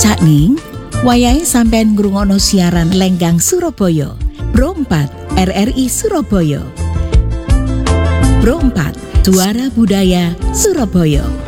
Cakning, wayahe sampean ngrungokno siaran Lenggang Surabaya. Pro 4 RRI Surabaya. Pro 4 Suara Budaya Surabaya.